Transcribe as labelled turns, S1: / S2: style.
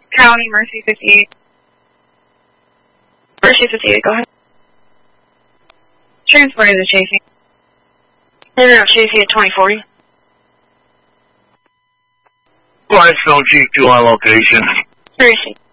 S1: County, Mercy 58. Mercy 58, go ahead. Transported to Chafee.
S2: Interrupt Chafee at 2040.
S3: Blackstone Chief 2 on location.
S2: Mercy.